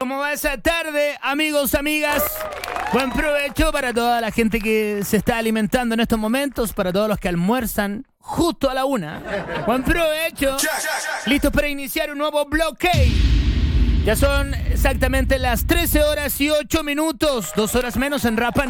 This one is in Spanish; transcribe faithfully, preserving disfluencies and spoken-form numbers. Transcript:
¿Cómo va esa tarde, amigos, amigas? Buen provecho para toda la gente que se está alimentando en estos momentos, para todos los que almuerzan justo a la una. Buen provecho. Listos para iniciar un nuevo bloque. Ya son exactamente las trece horas y ocho minutos, dos horas menos en Rapa